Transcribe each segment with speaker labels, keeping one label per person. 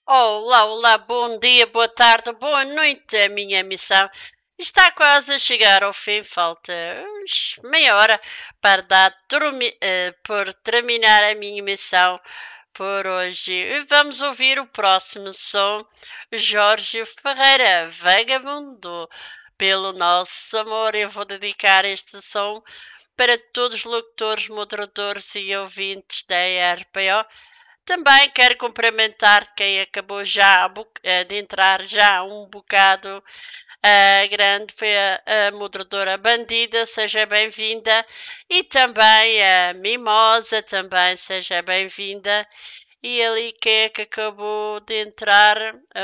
Speaker 1: Olá, olá, bom dia, boa tarde, boa noite. A minha missão está quase a chegar ao fim. Falta meia hora para por terminar a minha missão por hoje. Vamos ouvir o próximo som, Jorge Ferreira, Vagabundo. Pelo nosso amor, eu vou dedicar este som para todos os locutores, moderadores e ouvintes da RPO. Também quero cumprimentar quem acabou já de entrar já um bocado grande, foi a moderadora Bandida, seja bem-vinda, e também a Mimosa, também seja bem-vinda, e ali quem é que acabou de entrar,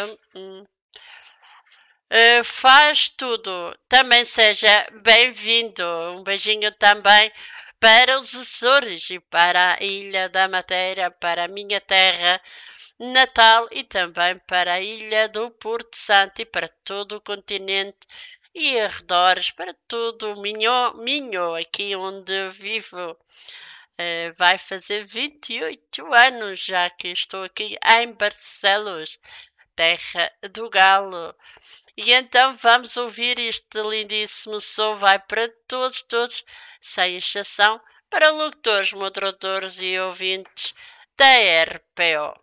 Speaker 1: faz tudo, também seja bem-vindo, um beijinho também para os Açores e para a Ilha da Madeira, para a minha terra natal e também para a Ilha do Porto Santo e para todo o continente e arredores, para todo o Minho, aqui onde vivo. Vai fazer 28 anos já que estou aqui em Barcelos, terra do Galo. E então vamos ouvir este lindíssimo som, vai para todos, sem exceção, para locutores, moderadores e ouvintes da RPO.